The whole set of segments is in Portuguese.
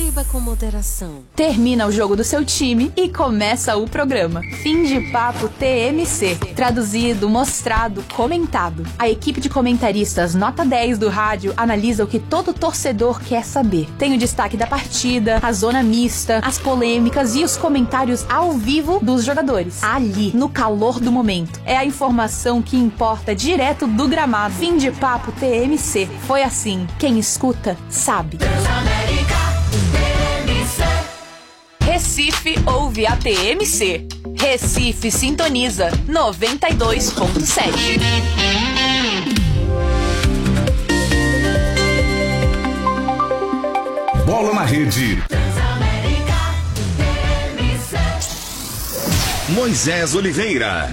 Beba com moderação. Termina o jogo do seu time e começa o programa. Fim de Papo TMC. Traduzido, mostrado, comentado. A equipe de comentaristas nota 10 do rádio analisa o que todo torcedor quer saber. Tem o destaque da partida, a zona mista, as polêmicas e os comentários ao vivo dos jogadores. Ali, no calor do momento. É a informação que importa direto do gramado. Fim de Papo TMC. Foi assim. Quem escuta, sabe. Recife ouve a TMC. Recife sintoniza 92.7. Bola na rede. Moisés Oliveira.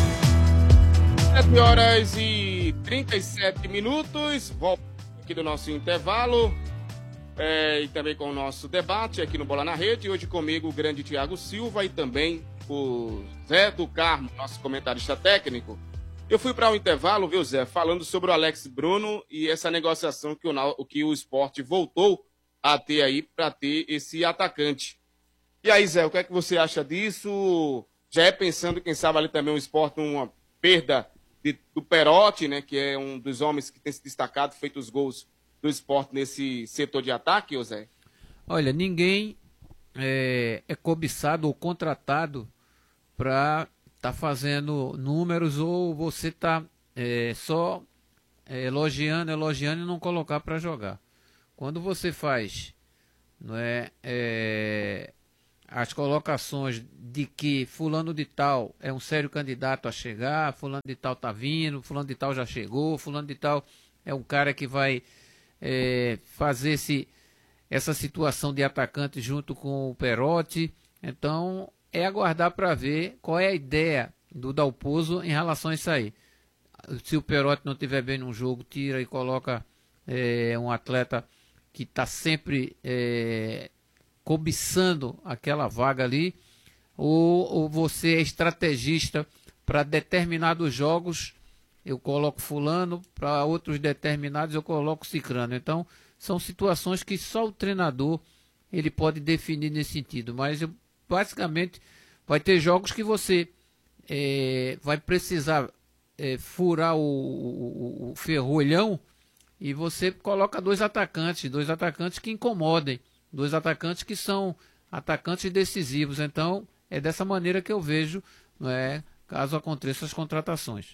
7h37. Volta aqui do nosso intervalo. E também com o nosso debate aqui no Bola na Rede. Hoje comigo o grande Thiago Silva e também o Zé do Carmo, nosso comentarista técnico. Eu fui para o intervalo, viu, Zé, falando sobre o Alex Bruno e essa negociação que o Sport voltou a ter aí para ter esse atacante. E aí, Zé, o que é que você acha disso? Já é pensando, quem sabe, ali também o Sport uma perda do Perotti, né, que é um dos homens que tem se destacado, feito os gols do Sport nesse setor de ataque, ô Zé? Olha, ninguém é cobiçado ou contratado para estar fazendo números, ou você está só elogiando e não colocar para jogar. Quando você faz as colocações de que fulano de tal é um sério candidato a chegar, fulano de tal está vindo, fulano de tal já chegou, fulano de tal é um cara que vai fazer essa situação de atacante junto com o Perotti. Então é aguardar para ver qual é a ideia do Dalpozo em relação a isso aí. Se o Perotti não estiver bem num jogo, tira e coloca um atleta que está sempre cobiçando aquela vaga ali, ou você é estrategista para determinados jogos, eu coloco fulano, para outros determinados eu coloco cicrano. Então, são situações que só o treinador ele pode definir nesse sentido. Mas, basicamente, vai ter jogos que você vai precisar furar o ferrolhão e você coloca dois atacantes que incomodem, dois atacantes que são atacantes decisivos. Então, é dessa maneira que eu vejo, caso aconteçam as contratações.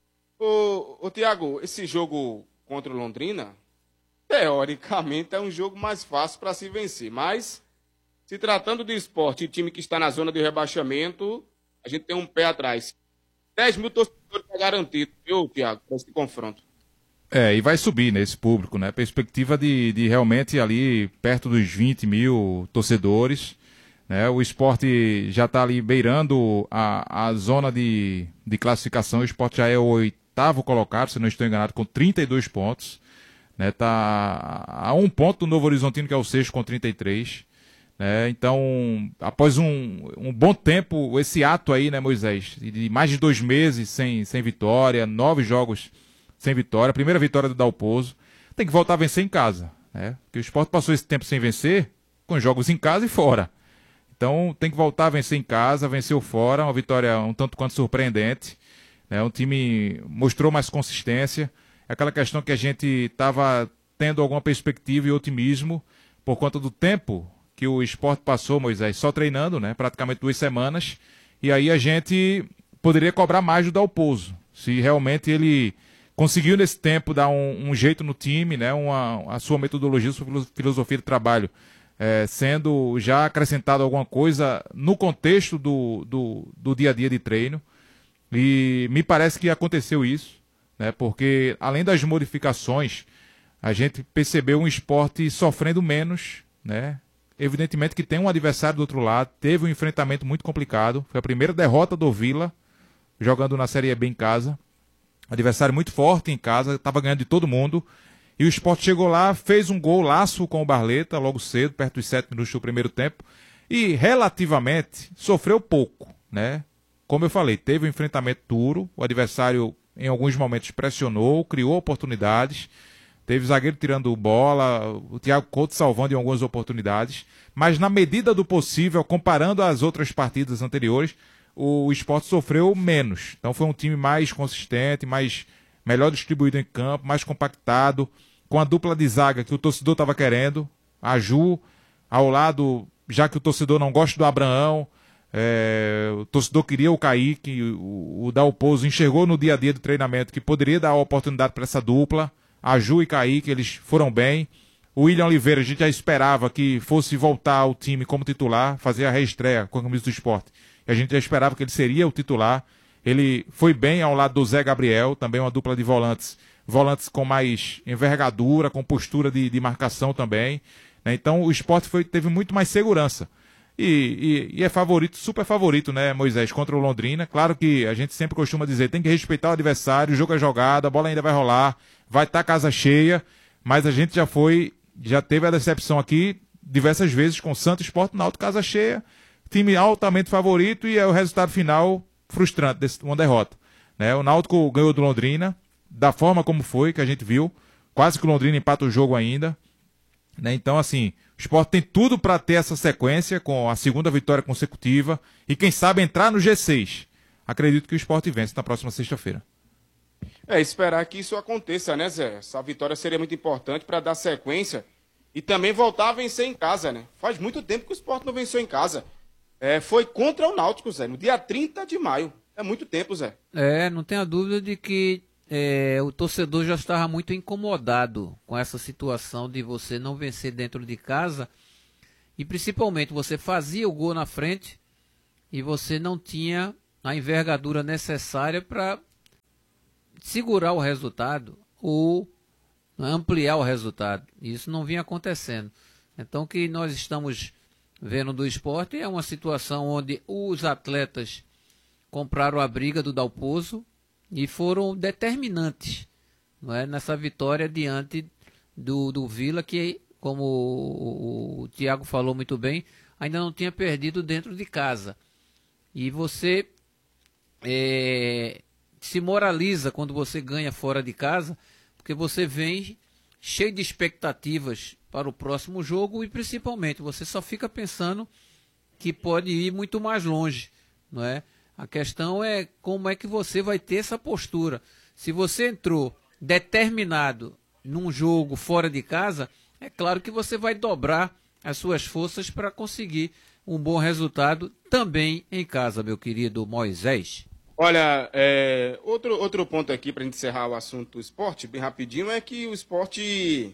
Ô Thiago, esse jogo contra o Londrina, teoricamente é um jogo mais fácil para se vencer, mas se tratando de Sport e time que está na zona de rebaixamento, a gente tem um pé atrás. 10 mil torcedores é garantido, viu, Thiago, para esse confronto. E vai subir nesse público, né? Perspectiva de realmente ali perto dos 20 mil torcedores, né? O Sport já está ali beirando a zona de classificação. O Sport já é o 8º colocado, se não estou enganado, com 32 pontos. Né? Tá a 1 ponto do Novo Horizontino, que é o 6º, com 33. Né? Então, após um bom tempo, esse ato aí, né, Moisés, de mais de 2 meses sem vitória, 9 jogos sem vitória, a primeira vitória do Dalpozo, tem que voltar a vencer em casa, né? Porque o Sport passou esse tempo sem vencer, com jogos em casa e fora. Então tem que voltar a vencer em casa, venceu fora, uma vitória um tanto quanto surpreendente, né? O time mostrou mais consistência, é aquela questão que a gente estava tendo alguma perspectiva e otimismo, por conta do tempo que o Sport passou, Moisés, só treinando, né? Praticamente 2 semanas, e aí a gente poderia cobrar mais do Dalpozo, se realmente ele conseguiu nesse tempo dar um jeito no time, né? A sua metodologia, a sua filosofia de trabalho, sendo já acrescentado alguma coisa no contexto do dia a dia de treino. E me parece que aconteceu isso, né? Porque além das modificações, a gente percebeu um Sport sofrendo menos, né? Evidentemente que tem um adversário do outro lado, teve um enfrentamento muito complicado, foi a primeira derrota do Vila, jogando na Série B em casa. Adversário muito forte em casa, estava ganhando de todo mundo. E o Sport chegou lá, fez um golaço com o Barleta, logo cedo, perto dos 7 minutos do primeiro tempo. E, relativamente, sofreu pouco, né? Como eu falei, teve um enfrentamento duro. O adversário, em alguns momentos, pressionou, criou oportunidades. Teve zagueiro tirando bola, o Thiago Couto salvando em algumas oportunidades, mas na medida do possível, comparando as outras partidas anteriores, o Sport sofreu menos. Então foi um time mais consistente, melhor distribuído em campo, mais compactado, com a dupla de zaga que o torcedor estava querendo, a Ju ao lado, já que o torcedor não gosta do Abraão, o torcedor queria o Kaique, o Dalpozo enxergou no dia a dia do treinamento que poderia dar a oportunidade para essa dupla, a Ju e Kaique, eles foram bem. O William Oliveira, a gente já esperava que fosse voltar ao time como titular, fazer a reestreia com a camisa do Sport. E a gente já esperava que ele seria o titular. Ele foi bem ao lado do Zé Gabriel, também uma dupla de volantes com mais envergadura, com postura de marcação também. Né? Então o Sport teve muito mais segurança. E é favorito, super favorito, né, Moisés, contra o Londrina. Claro que a gente sempre costuma dizer, tem que respeitar o adversário, o jogo é jogado, a bola ainda vai rolar, vai estar casa cheia, mas a gente já teve a decepção aqui diversas vezes com o Santos Sport Náutico casa cheia, time altamente favorito e é o resultado final frustrante, uma derrota. Né? O Náutico ganhou do Londrina, da forma como foi, que a gente viu, quase que o Londrina empata o jogo ainda. Né? Então, assim, o Sport tem tudo para ter essa sequência com a segunda vitória consecutiva e, quem sabe, entrar no G6. Acredito que o Sport vence na próxima sexta-feira. Esperar que isso aconteça, né, Zé? Essa vitória seria muito importante para dar sequência e também voltar a vencer em casa, né? Faz muito tempo que o Sport não venceu em casa. Foi contra o Náutico, Zé, no dia 30 de maio. É muito tempo, Zé. Não tenha dúvida de que o torcedor já estava muito incomodado com essa situação de você não vencer dentro de casa e principalmente você fazia o gol na frente e você não tinha a envergadura necessária para segurar o resultado ou ampliar o resultado. Isso não vinha acontecendo. Então o que nós estamos vendo do Sport é uma situação onde os atletas compraram a briga do Dalpozo e foram determinantes, não é, nessa vitória diante do Vila, que, como o Thiago falou muito bem, ainda não tinha perdido dentro de casa. E você se moraliza quando você ganha fora de casa, porque você vem cheio de expectativas para o próximo jogo e principalmente você só fica pensando que pode ir muito mais longe, não é? A questão é como é que você vai ter essa postura. Se você entrou determinado num jogo fora de casa, é claro que você vai dobrar as suas forças para conseguir um bom resultado também em casa, meu querido Moisés. Olha, outro ponto aqui para encerrar o assunto do esporte, bem rapidinho, é que o esporte...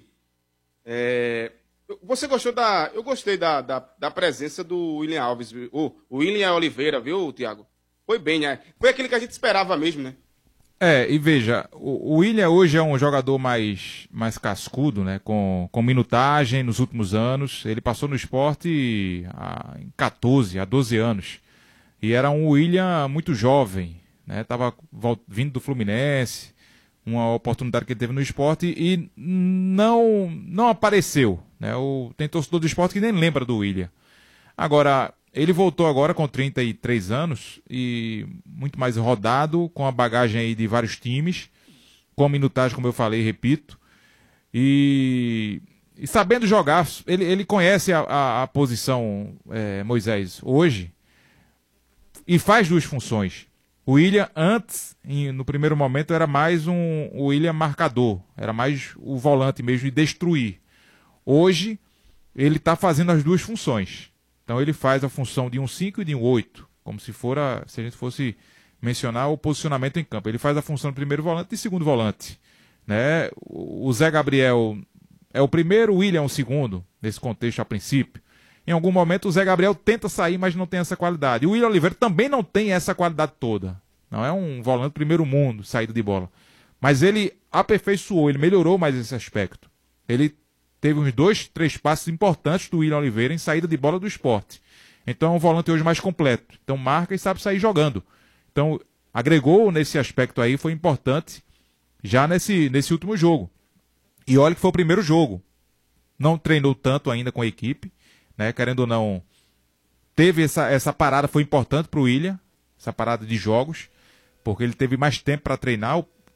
Você gostou eu gostei da presença do William Alves, o William Oliveira, viu, Thiago? Foi bem, né? Foi aquilo que a gente esperava mesmo, né? E veja, o William hoje é um jogador mais cascudo, né? Com minutagem nos últimos anos. Ele passou no Sport em 14, há 12 anos. E era um William muito jovem, né? Tava vindo do Fluminense, uma oportunidade que ele teve no Sport e não apareceu, né? Tem torcedor do Sport que nem lembra do William. Agora, ele voltou agora com 33 anos e muito mais rodado, com a bagagem aí de vários times, com minutagem, como eu falei, repito, e sabendo jogar. Ele conhece a posição, Moisés, hoje, e faz duas funções. O William, antes, no primeiro momento, era mais o William marcador, era mais o volante mesmo de destruir. Hoje, ele está fazendo as duas funções. Então ele faz a função de um 5 e de um 8, como se a gente fosse mencionar o posicionamento em campo. Ele faz a função de primeiro volante e segundo volante. Né? O Zé Gabriel é o primeiro, o William é o segundo, nesse contexto a princípio. Em algum momento o Zé Gabriel tenta sair, mas não tem essa qualidade. E o William Oliveira também não tem essa qualidade toda. Não é um volante primeiro mundo, saída de bola. Mas ele aperfeiçoou, ele melhorou mais esse aspecto. Ele teve uns 2, 3 passos importantes do William Oliveira em saída de bola do Sport. Então é um volante hoje mais completo. Então marca e sabe sair jogando. Então agregou nesse aspecto aí, foi importante já nesse último jogo. E olha que foi o primeiro jogo. Não treinou tanto ainda com a equipe, né? Querendo ou não, teve essa parada, foi importante para o William, essa parada de jogos, porque ele teve mais tempo para treinar.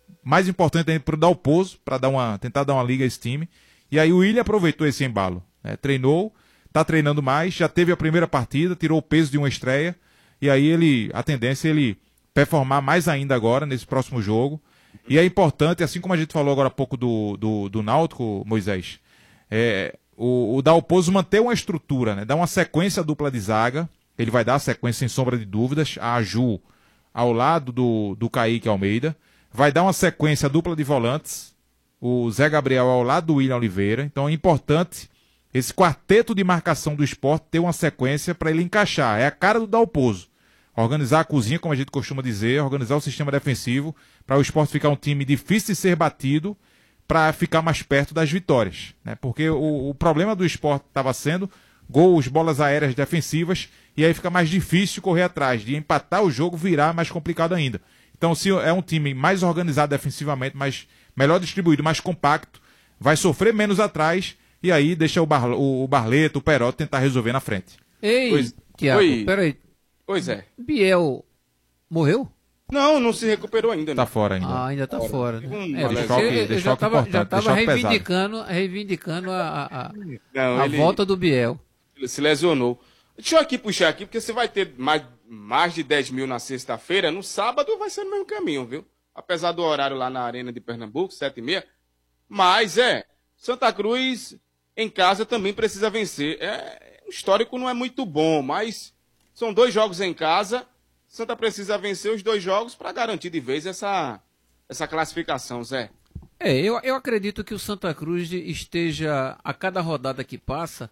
mais importante ainda para o Dalpozo, para tentar dar uma liga a esse time. E aí o Willian aproveitou esse embalo, né? Treinou, está treinando mais, já teve a primeira partida, tirou o peso de uma estreia, e aí a tendência é ele performar mais ainda agora, nesse próximo jogo. E é importante, assim como a gente falou agora há pouco do Náutico, Moisés, o Dalpozo manter uma estrutura, né? Dar uma sequência dupla de zaga, ele vai dar a sequência sem sombra de dúvidas, a Ju ao lado do Kaique Almeida, vai dar uma sequência dupla de volantes, o Zé Gabriel ao lado do Willian Oliveira. Então é importante esse quarteto de marcação do Sport ter uma sequência para ele encaixar. É a cara do Dalpozo. Organizar a cozinha, como a gente costuma dizer, organizar o sistema defensivo para o Sport ficar um time difícil de ser batido, para ficar mais perto das vitórias, né? Porque o problema do Sport estava sendo gols, bolas aéreas defensivas, e aí fica mais difícil correr atrás, de empatar o jogo, virar mais complicado ainda. Então, se é um time mais organizado defensivamente, melhor distribuído, mais compacto, vai sofrer menos atrás, e aí deixa o Barleto, o Perotti tentar resolver na frente. Ei, Tiago, peraí. Pois é. Biel morreu? Não se recuperou ainda. Tá fora ainda. Ainda tá fora. Né? Eu já tava reivindicando a volta do Biel. Ele se lesionou. Deixa eu puxar aqui, porque você vai ter mais de 10 mil na sexta-feira. No sábado vai ser no mesmo caminho, viu? Apesar do horário lá na Arena de Pernambuco, 7h30. Mas Santa Cruz em casa também precisa vencer. O histórico não é muito bom, mas são 2 jogos em casa. Santa precisa vencer os 2 jogos para garantir de vez essa classificação, Zé. Eu acredito que o Santa Cruz esteja, a cada rodada que passa,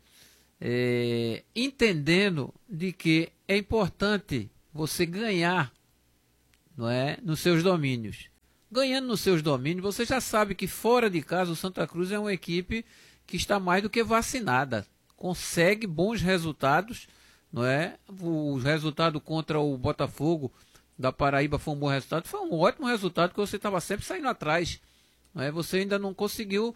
entendendo de que é importante você ganhar, não é, nos seus domínios. Ganhando nos seus domínios, você já sabe que fora de casa o Santa Cruz é uma equipe que está mais do que vacinada. Consegue bons resultados. Não é? O resultado contra o Botafogo da Paraíba foi um bom resultado, foi um ótimo resultado, que você estava sempre saindo atrás, não é? Você ainda não conseguiu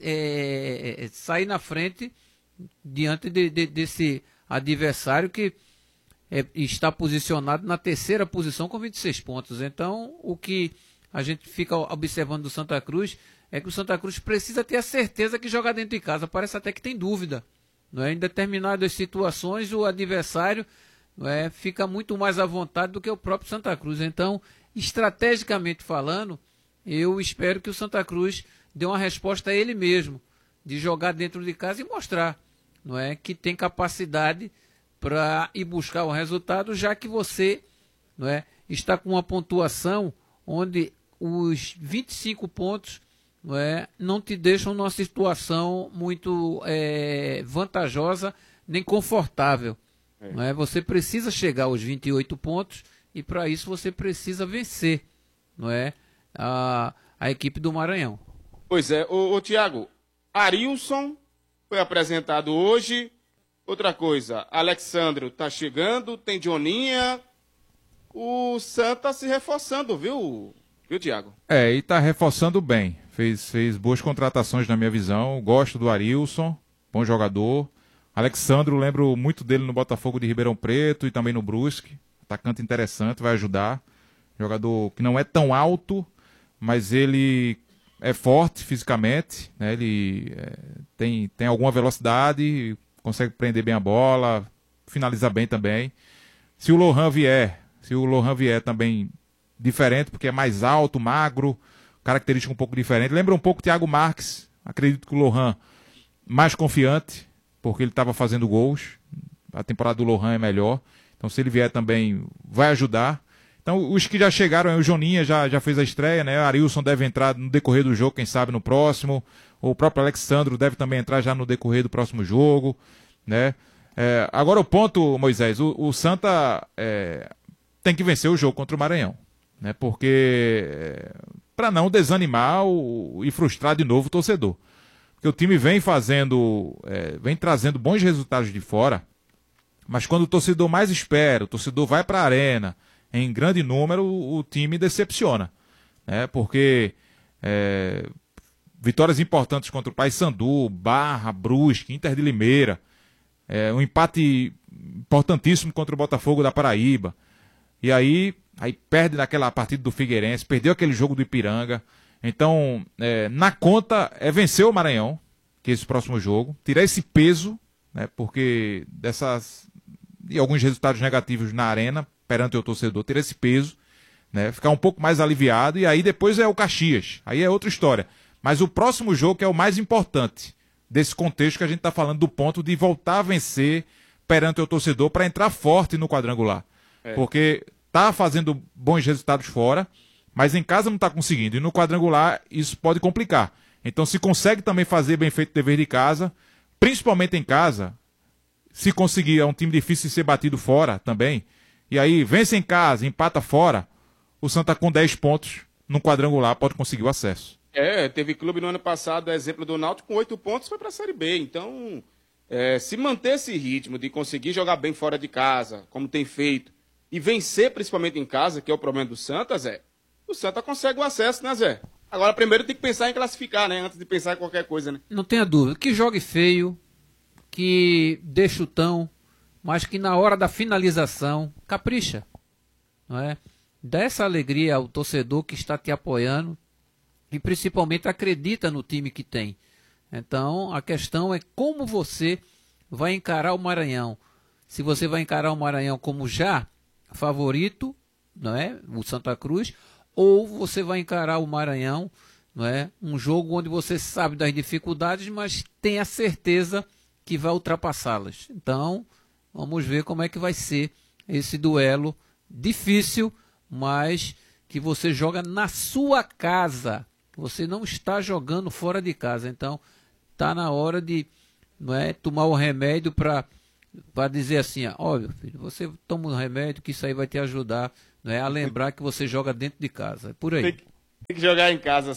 sair na frente diante desse adversário que está posicionado na 3ª posição com 26 pontos. Então, o que a gente fica observando do Santa Cruz é que o Santa Cruz precisa ter a certeza que jogar dentro de casa. Parece até que tem dúvida. Não é? Em determinadas situações o adversário, não é, fica muito mais à vontade do que o próprio Santa Cruz. Então, estrategicamente falando, eu espero que o Santa Cruz dê uma resposta a ele mesmo, de jogar dentro de casa e mostrar, não é, que tem capacidade para ir buscar o resultado, já que você, não é, está com uma pontuação onde os 25 pontos não te deixam numa situação muito vantajosa nem confortável. Não é? Você precisa chegar aos 28 pontos e para isso você precisa vencer, não é, a equipe do Maranhão. Pois é, ô Tiago, Arilson foi apresentado hoje. Outra coisa, Alexandro tá chegando, tem Joninha. O Santa se reforçando, viu, Tiago? E tá reforçando bem. Fez boas contratações na minha visão. Gosto do Arilson, bom jogador. Alexandro, lembro muito dele no Botafogo de Ribeirão Preto e também no Brusque. Atacante interessante, vai ajudar. Jogador que não é tão alto, mas ele é forte fisicamente, né? Ele tem alguma velocidade, consegue prender bem a bola, finaliza bem também. Se o Lohan vier também diferente, porque é mais alto, magro, característica um pouco diferente. Lembra um pouco o Thiago Marques. Acredito que o Lohan mais confiante, porque ele estava fazendo gols. A temporada do Lohan é melhor. Então, se ele vier também, vai ajudar. Então, os que já chegaram, o Joninha já fez a estreia, né? O Arilson deve entrar no decorrer do jogo, quem sabe no próximo. O próprio Alexandro deve também entrar já no decorrer do próximo jogo, né? Agora o ponto, Moisés, o Santa tem que vencer o jogo contra o Maranhão, né? Porque para não desanimar e frustrar de novo o torcedor. Porque o time vem vem trazendo bons resultados de fora, mas quando o torcedor mais espera, o torcedor vai para a arena em grande número, o time decepciona, né? Porque vitórias importantes contra o Paysandu, Barra, Brusque, Inter de Limeira, um empate importantíssimo contra o Botafogo da Paraíba. E aí aí perde naquela partida do Figueirense, perdeu aquele jogo do Ipiranga. Então, na conta é vencer o Maranhão, que é esse próximo jogo, tirar esse peso, né, porque e alguns resultados negativos na arena, perante o torcedor, tirar esse peso, né, ficar um pouco mais aliviado, e aí depois é o Caxias, aí é outra história. Mas o próximo jogo que é o mais importante desse contexto que a gente está falando, do ponto de voltar a vencer perante o torcedor para entrar forte no quadrangular. Porque está fazendo bons resultados fora, mas em casa não está conseguindo. E no quadrangular isso pode complicar. Então, se consegue também fazer bem feito o dever de casa, principalmente em casa, se conseguir, é um time difícil de ser batido fora também, e aí vence em casa, empata fora, o Santa com 10 pontos no quadrangular pode conseguir o acesso. Teve clube no ano passado, exemplo do Náutico, com 8 pontos foi para a Série B. Então, se manter esse ritmo de conseguir jogar bem fora de casa, como tem feito, e vencer principalmente em casa, que é o problema do Santa, Zé, o Santa consegue o acesso, né, Zé? Agora, primeiro tem que pensar em classificar, né? Antes de pensar em qualquer coisa, né? Não tenha dúvida. Que jogue feio, que dê chutão, mas que na hora da finalização capricha, não é? Dá essa alegria ao torcedor que está te apoiando e principalmente acredita no time que tem. Então, a questão é como você vai encarar o Maranhão. Se você vai encarar o Maranhão como já favorito, não é? O Santa Cruz, ou você vai encarar o Maranhão, não é? Um jogo onde você sabe das dificuldades, mas tem a certeza que vai ultrapassá-las. Então, vamos ver como é que vai ser esse duelo difícil, mas que você joga na sua casa. Você não está jogando fora de casa. Então, está na hora de, não é, tomar o remédio para dizer assim, olha, filho, você toma um remédio que isso aí vai te ajudar, não é, a lembrar que você joga dentro de casa. É por aí. Tem que jogar em casa.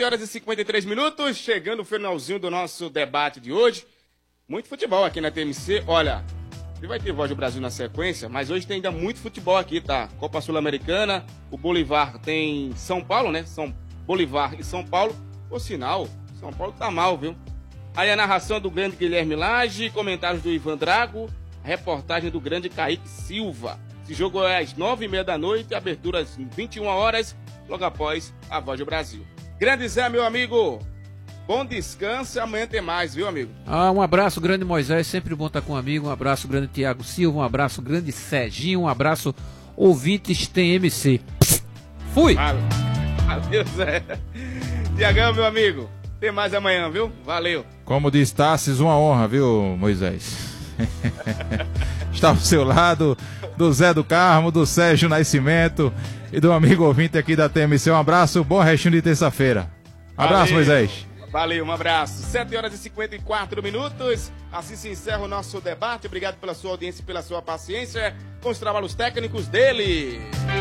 7h53, chegando o finalzinho do nosso debate de hoje. Muito futebol aqui na TMC. Olha, vai ter Voz do Brasil na sequência, mas hoje tem ainda muito futebol aqui, tá? Copa Sul-Americana, o Bolívar tem São Paulo, né? Bolívar e São Paulo. Por sinal, São Paulo tá mal, viu? Aí a narração do grande Guilherme Lage, comentários do Ivan Drago, reportagem do grande Kaique Silva. Esse jogo é às 9h30 da noite, abertura às 21 horas, logo após a Voz do Brasil. Grande Zé, meu amigo, bom descanso, amanhã tem mais, viu, amigo? Um abraço, grande Moisés, sempre bom estar com um amigo, um abraço, grande Tiago Silva, um abraço, grande Serginho, um abraço, ouvintes TMC. Fui! Valeu, Zé. Tiagão, meu amigo, tem mais amanhã, viu? Valeu. Como diz Tassis, uma honra, viu, Moisés? Está ao seu lado, do Zé do Carmo, do Sérgio Nascimento e do amigo ouvinte aqui da TMC. Um abraço, bom restinho de terça-feira. Abraço, Moisés. Valeu, um abraço. 7h54. Assim se encerra o nosso debate. Obrigado pela sua audiência e pela sua paciência com os trabalhos técnicos dele,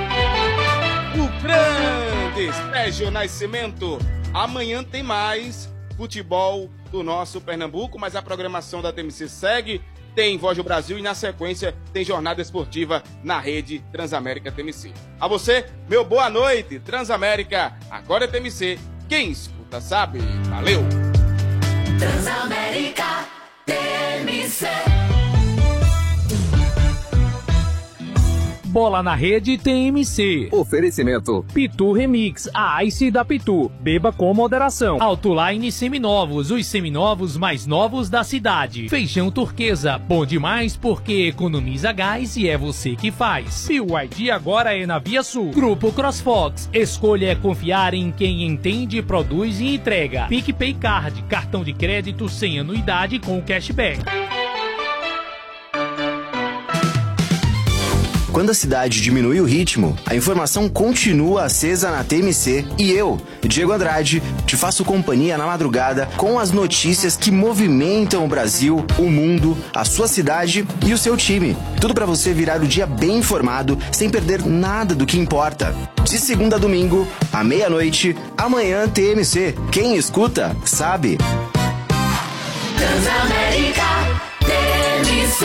o grande Sérgio Nascimento. Amanhã tem mais futebol do nosso Pernambuco, mas a programação da TMC segue. Tem Voz do Brasil e na sequência tem jornada esportiva na rede Transamérica TMC. A você, meu boa noite. Transamérica, agora é TMC. Quem escuta sabe. Valeu! Transamérica TMC. Bola na Rede TMC. Oferecimento Pitu Remix, a Ice da Pitu. Beba com moderação. Autoline Seminovos, os seminovos mais novos da cidade. Feijão Turquesa, bom demais porque economiza gás e é você que faz. BYD agora é na Via Sul. Grupo CrossFox, escolha é confiar em quem entende, produz e entrega. PicPay Card, cartão de crédito sem anuidade com cashback. Quando a cidade diminui o ritmo, a informação continua acesa na TMC e eu, Diego Andrade, te faço companhia na madrugada com as notícias que movimentam o Brasil, o mundo, a sua cidade e o seu time. Tudo para você virar o dia bem informado, sem perder nada do que importa. De segunda a domingo, à meia-noite, amanhã TMC. Quem escuta, sabe. Transamérica TMC.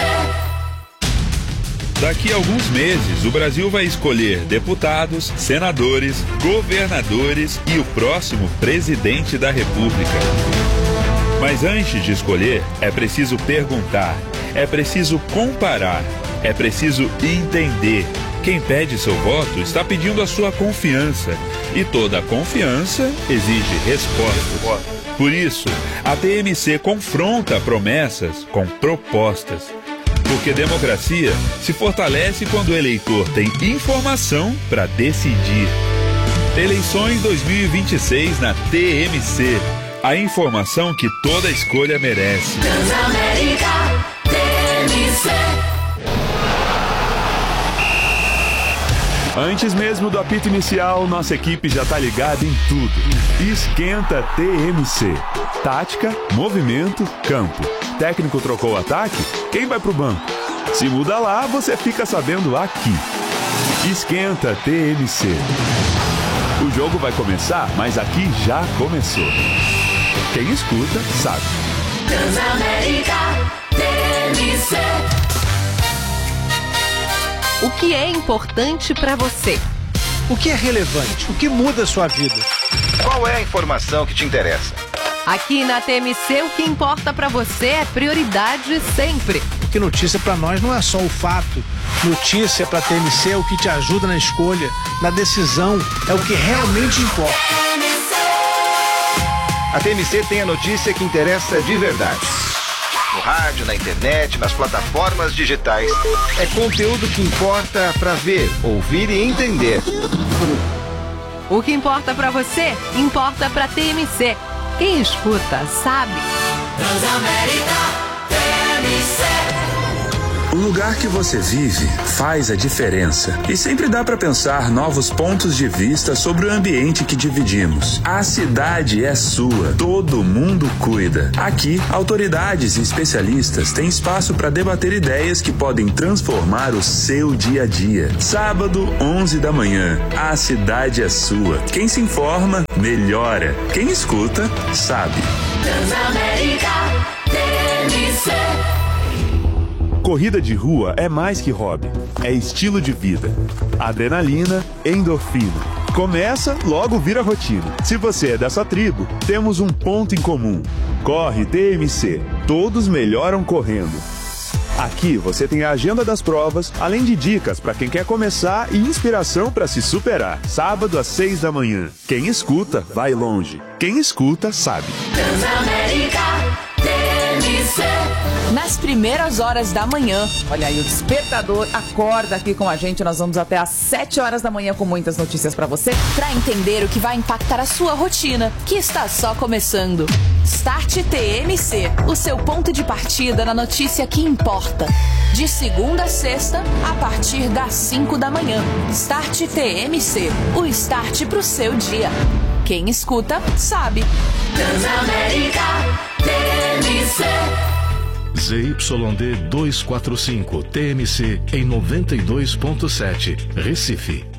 Daqui a alguns meses, o Brasil vai escolher deputados, senadores, governadores e o próximo presidente da República. Mas antes de escolher, é preciso perguntar, é preciso comparar, é preciso entender Quem pede seu voto está pedindo a sua confiança. E toda confiança exige respostas. Por isso, a TMC confronta promessas com propostas. Porque democracia se fortalece quando o eleitor tem informação para decidir. Eleições 2026 na TMC. A informação que toda escolha merece. Transamérica, TMC. Antes mesmo do apito inicial, nossa equipe já tá ligada em tudo. Esquenta TMC. Tática, movimento, campo. Técnico trocou o ataque? Quem vai pro banco? Se muda lá, você fica sabendo aqui. Esquenta TMC. O jogo vai começar, mas aqui já começou. Quem escuta, sabe. Transamérica, TMC. O que é importante para você? O que é relevante? O que muda a sua vida? Qual é a informação que te interessa? Aqui na TMC, o que importa para você é prioridade sempre. Porque notícia para nós não é só o fato. Notícia para TMC é o que te ajuda na escolha, na decisão, é o que realmente importa. A TMC tem a notícia que interessa de verdade. No rádio, na internet, nas plataformas digitais. É conteúdo que importa para ver, ouvir e entender. O que importa para você, importa para TMC. Quem escuta, sabe. Transamérica, TMC. O lugar que você vive faz a diferença. E sempre dá para pensar novos pontos de vista sobre o ambiente que dividimos. A cidade é sua, todo mundo cuida. Aqui, autoridades e especialistas têm espaço para debater ideias que podem transformar o seu dia a dia. Sábado, 11 da manhã. A cidade é sua. Quem se informa, melhora. Quem escuta, sabe. Transamérica, TMC. Corrida de rua é mais que hobby, é estilo de vida. Adrenalina, endorfina. Começa, logo vira rotina. Se você é dessa tribo, temos um ponto em comum. Corre TMC, todos melhoram correndo. Aqui você tem a agenda das provas, além de dicas para quem quer começar e inspiração para se superar. Sábado às 6 da manhã. Quem escuta, vai longe. Quem escuta, sabe. Transamérica, TMC. Nas primeiras horas da manhã. Olha aí, o despertador acorda aqui com a gente. Nós vamos até às 7 horas da manhã com muitas notícias pra você. Pra entender o que vai impactar a sua rotina, que está só começando. Start TMC, o seu ponto de partida na notícia que importa. De segunda a sexta, a partir das 5 da manhã. Start TMC, o start pro seu dia. Quem escuta, sabe. Transamérica, TMC. ZYD 245, TMC em 92.7, Recife.